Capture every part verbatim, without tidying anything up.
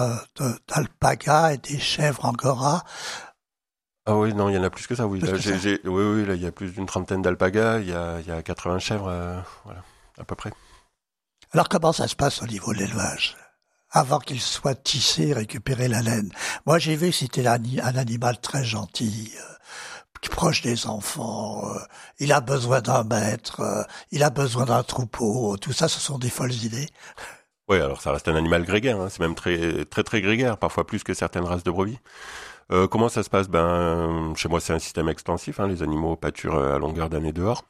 de, d'alpaga et des chèvres angora. Ah oui, non, il y en a plus que ça, oui. Plus Là, que j'ai, ça. j'ai, oui, oui, là, il y a plus d'une trentaine d'alpagas, il y a, il y a quatre-vingts chèvres, euh, voilà, à peu près. Alors comment ça se passe au niveau de l'élevage? Avant qu'il soit tissé et récupérer la laine. Moi j'ai vu que c'était un, un animal très gentil, euh, proche des enfants, euh, il a besoin d'un maître, euh, il a besoin d'un troupeau, tout ça ce sont des folles idées. Oui, alors ça reste un animal grégaire, hein, c'est même très, très, très grégaire, parfois plus que certaines races de brebis. Euh, comment ça se passe? Ben, chez moi, c'est un système extensif, hein, les animaux pâturent à longueur d'année dehors.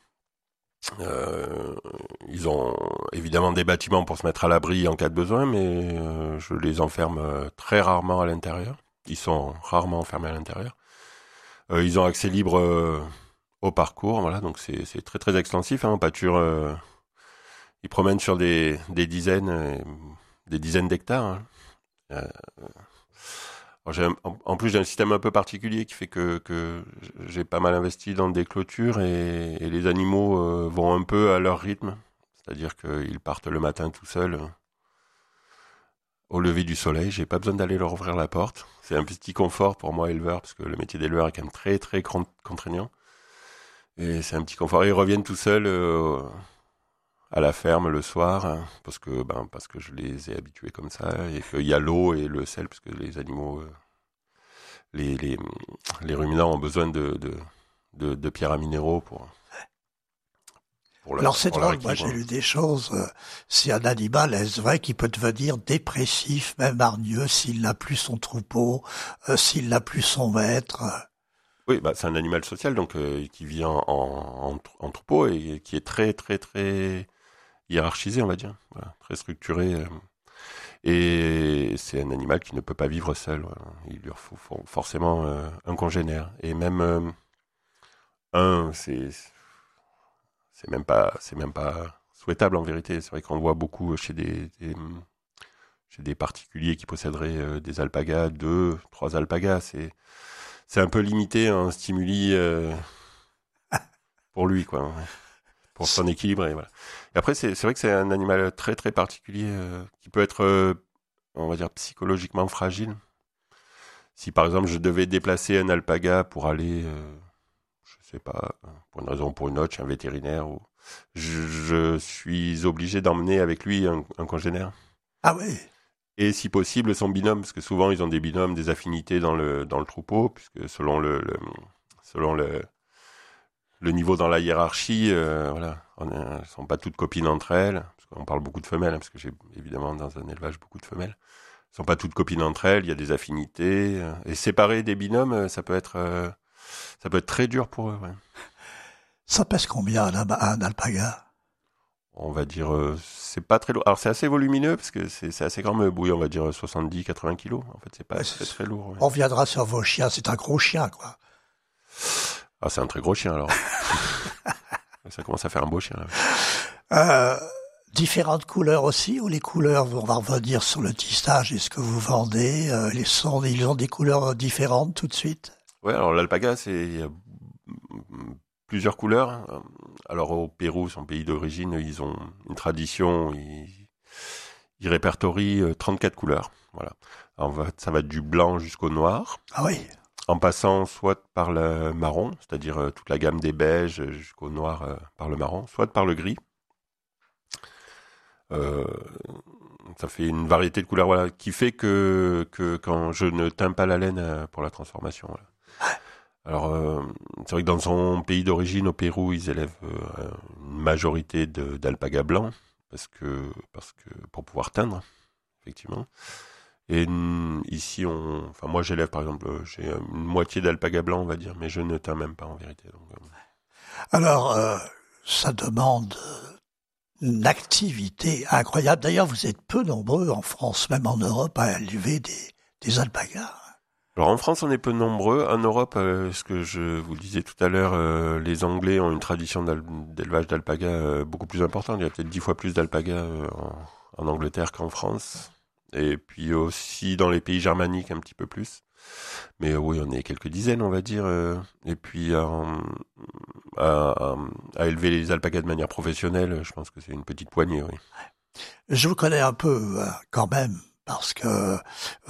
Euh, ils ont évidemment des bâtiments pour se mettre à l'abri en cas de besoin, mais euh, je les enferme euh, très rarement à l'intérieur. Ils sont rarement enfermés à l'intérieur. Euh, ils ont accès libre euh, au parcours, voilà, donc c'est, c'est très très extensif. Hein, on pâture, euh, ils promènent sur des, des dizaines, euh, des dizaines d'hectares. Hein. Euh, alors j'ai un- en, en plus, j'ai un système un peu particulier qui fait que, que j'ai pas mal investi dans des clôtures et, et les animaux euh, vont un peu à leur rythme. C'est-à-dire qu'ils partent le matin tout seuls euh, au lever du soleil. J'ai pas besoin d'aller leur ouvrir la porte. C'est un petit confort pour moi, éleveur, parce que le métier d'éleveur est quand même très très con- contraignant. Et c'est un petit confort. Ils reviennent tout seuls euh, à la ferme le soir, hein, parce que ben parce que je les ai habitués comme ça, et qu'il y a l'eau et le sel, parce que les animaux, euh, les, les les ruminants ont besoin de de, de, de pierres à minéraux pour pour Alors leur c'est pour leur drôle, moi équilibre. j'ai lu des choses, euh, si un animal est-ce vrai qu'il peut devenir dépressif, même hargneux, s'il n'a plus son troupeau, euh, s'il n'a plus son maître. euh. Oui, bah c'est un animal social, donc euh, qui vit en, en, en, en troupeau et qui est très très très hiérarchisé, on va dire, voilà, très structuré. euh. Et c'est un animal qui ne peut pas vivre seul. Voilà. Il lui faut, faut forcément euh, un congénère. Et même euh, un, c'est c'est même pas c'est même pas souhaitable en vérité. C'est vrai qu'on voit beaucoup chez des, des chez des particuliers qui posséderaient euh, des alpagas, deux, trois alpagas. C'est c'est un peu limité en stimuli euh, pour lui, quoi. Ouais. Pour son équilibre et voilà. Et après, c'est c'est vrai que c'est un animal très très particulier euh, qui peut être, euh, on va dire, psychologiquement fragile. Si par exemple je devais déplacer un alpaga pour aller, euh, je sais pas, pour une raison ou pour une autre, chez un vétérinaire, ou je, je suis obligé d'emmener avec lui un, un congénère. Ah oui, Et si possible son binôme, parce que souvent ils ont des binômes, des affinités dans le dans le troupeau, puisque selon le, le selon le le niveau dans la hiérarchie, euh, voilà, on est, elles sont pas toutes copines entre elles, parce qu'on parle beaucoup de femelles, hein, parce que j'ai évidemment dans un élevage beaucoup de femelles. Elles sont pas toutes copines entre elles, il y a des affinités, euh, et séparer des binômes, euh, ça peut être, euh, ça peut être très dur pour eux. Ouais. ça pèse combien un, un alpaga? On va dire, euh, c'est pas très lourd. Alors c'est assez volumineux parce que c'est, c'est assez grand, mais oui, on va dire soixante-dix, quatre-vingts kilos. En fait, c'est pas Ouais, très c'est- très lourd. Ouais. on viendra sur vos chiens, c'est un gros chien quoi. Ah, c'est un très gros chien alors. Ça commence à faire un beau chien. Là. Euh, différentes couleurs aussi, ou les couleurs, on va revenir sur le tissage et ce que vous vendez, euh, les sons, ils ont des couleurs différentes tout de suite. Ouais, alors l'alpaga, c'est il y a plusieurs couleurs. Alors au Pérou, son pays d'origine, ils ont une tradition, ils, ils répertorient euh, trente-quatre couleurs. Voilà. Alors, on va, ça va du blanc jusqu'au noir, Ah oui, en passant soit par le marron, c'est-à-dire euh, toute la gamme des beiges jusqu'au noir euh, par le marron, soit par le gris. Euh, ça fait une variété de couleurs, voilà, qui fait que, que quand je ne teins pas la laine euh, pour la transformation. Voilà. Alors, euh, c'est vrai que dans son pays d'origine, au Pérou, ils élèvent euh, une majorité de, d'alpagas blancs parce que, parce que pour pouvoir teindre, effectivement. Et mm, ici, on, enfin moi, j'élève par exemple, euh, j'ai une moitié d'alpagas blancs, on va dire, mais je ne teins même pas en vérité. Donc, euh, alors euh, ça demande une activité incroyable. D'ailleurs, vous êtes peu nombreux en France, même en Europe, à élever des, des alpagas. Alors en France, on est peu nombreux. En Europe, euh, ce que je vous le disais tout à l'heure, euh, les Anglais ont une tradition d'al- d'élevage d'alpagas euh, beaucoup plus importante. Il y a peut-être dix fois plus d'alpagas euh, en, en Angleterre qu'en France. Et puis aussi dans les pays germaniques, un petit peu plus. Mais euh, oui, on est quelques dizaines, on va dire. euh, et puis euh, à, à- à élever les alpagas de manière professionnelle, je pense que c'est une petite poignée, oui. Je vous connais un peu euh, quand même, parce que